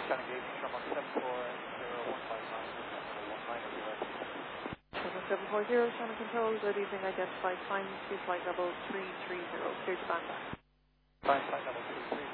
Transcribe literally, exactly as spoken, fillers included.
Scanning gauge from on seven four zero one five nine, one nine zero. seven four zero, Shannon Control, good evening, identified, climb to flight level three three zero, clear to band back. Climb flight level three three.